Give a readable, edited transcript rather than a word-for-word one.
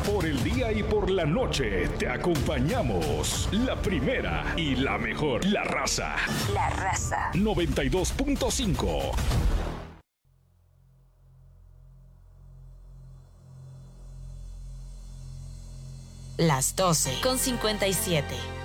Por el día y por la noche te acompañamos. La primera y la mejor. La Raza. La Raza. 92.5. Las 12:57.